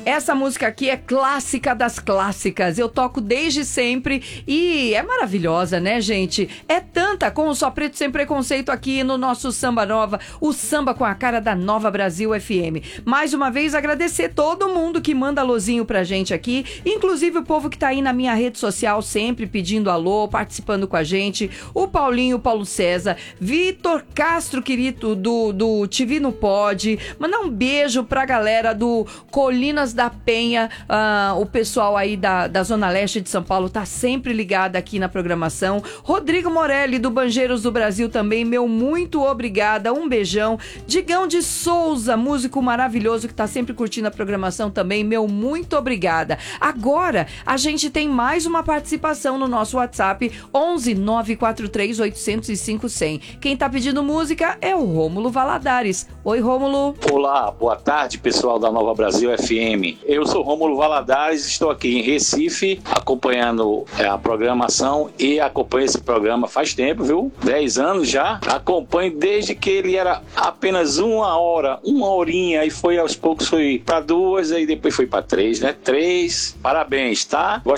Essa música aqui é clássica das clássicas. Eu toco desde sempre e é maravilhosa, né, gente? É tanta com o Só Preto Sem Preconceito aqui no nosso Samba Nova, o samba com a cara da Nova Brasil FM. Mais uma vez, agradecer todo mundo que manda alôzinho pra gente aqui, inclusive o povo que tá aí na minha rede social sempre pedindo alô, participando com a gente. O Paulinho, Paulo César, Vitor Castro, querido, do TV no Pod. Mandar um beijo pra galera do Colinas da Penha, o pessoal aí da Zona Leste de São Paulo tá sempre ligado aqui na programação. Rodrigo Morelli, do Banjeiros do Brasil também, meu muito obrigada, um beijão. Digão de Souza, músico maravilhoso que tá sempre curtindo a programação também, meu muito obrigada. Agora, a gente tem mais uma participação no nosso WhatsApp, 11 943 805 100. Quem tá pedindo música é o Rômulo Valadares. Oi, Rômulo. Olá, boa tarde, pessoal da Nova Brasil FM. Eu sou Rômulo Valadares, estou aqui em Recife, acompanhando a programação e acompanho esse programa faz tempo, viu? 10 anos já. Acompanho desde que ele era apenas uma horinha, aí foi aos poucos, foi para 2, aí depois foi para 3, né? 3, parabéns, tá?